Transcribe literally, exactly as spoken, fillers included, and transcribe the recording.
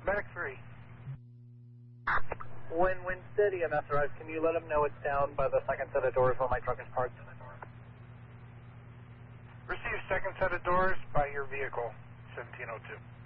Back three. When Winstead E M S arrives, can you let them know it's down by the second set of doors while my truck is parked? Receive second set of doors by your vehicle, seventeen oh two.